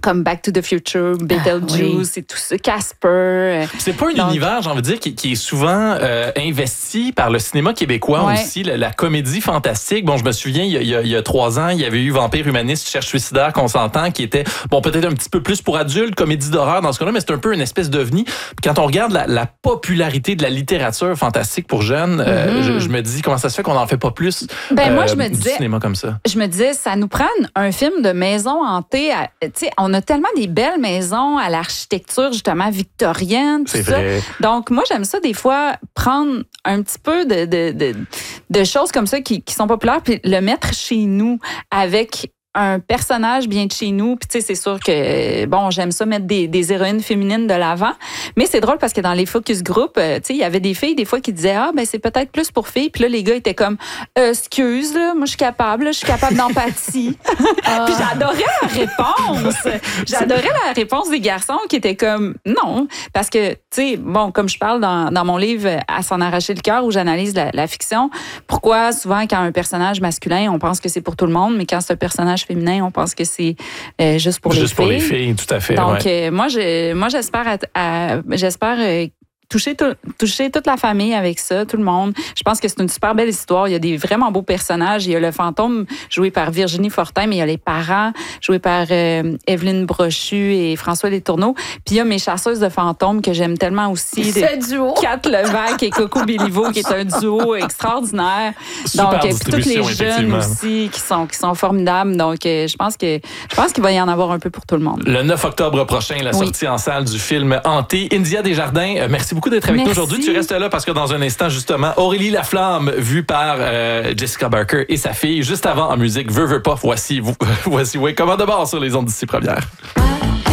comme Back to the Future, Beetlejuice et tout ça, Casper. C'est pas un univers, j'ai envie de dire, qui est souvent investi par le cinéma québécois aussi, la comédie fantastique. Bon, je me souviens, il y a 3 ans, il y avait eu Vampire humaniste, Cherche suicidaire, qu'on s'entend, qui était, bon, peut-être un petit peu plus pour adultes, comédie d'horreur dans ce cas-là, mais c'est un peu une espèce d'ovni. Puis quand on regarde la popularité de la littérature fantastique pour jeunes, je me dis, comment ça se fait qu'on n'en fait pas plus moi, je me du disais, cinéma comme ça? Je me disais, ça nous prend un film de maison hantée. On a tellement des belles maisons à l'architecture, justement, victorienne, tout C'est ça. vrai. Donc, moi, j'aime ça, des fois, prendre un petit peu de choses comme ça qui sont populaires, puis le mettre chez nous avec un personnage bien de chez nous. Puis, tu sais, c'est sûr que, bon, j'aime ça mettre des héroïnes féminines de l'avant. Mais c'est drôle parce que dans les focus group, tu sais, il y avait des filles, des fois, qui disaient, c'est peut-être plus pour filles. Puis là, les gars étaient comme, excuse, là, moi, je suis capable d'empathie. Puis j'adorais la réponse. J'adorais la réponse des garçons qui étaient comme, non. Parce que, tu sais, bon, comme je parle dans mon livre À s'en arracher le cœur, où j'analyse la fiction, pourquoi souvent, quand un personnage masculin, on pense que c'est pour tout le monde, mais quand c'est un personnage féminin, on pense que c'est juste pour les filles. Juste pour les filles, tout à fait. Donc, moi, j'espère toucher toute la famille avec ça, tout le monde. Je pense que c'est une super belle histoire. Il y a des vraiment beaux personnages. Il y a le fantôme joué par Virginie Fortin, mais il y a les parents joués par Evelyne Brochu et François Letourneau. Puis il y a mes chasseuses de fantômes que j'aime tellement aussi. Ce duo. Kat Levac et Coco Béliveau, qui est un duo extraordinaire. Super Donc, puis tous les jeunes effectivement. aussi qui sont formidables. Donc, je pense qu'il va y en avoir un peu pour tout le monde. Le 9 octobre prochain, la sortie en salle du film Hanté. India Desjardins, merci beaucoup d'être avec nous aujourd'hui. Tu restes là parce que dans un instant, justement, Aurélie Laflamme, vue par Jessica Barker et sa fille. Juste avant, en musique, Veux pas, voici Wake Up de bord sur les ondes d'ici première.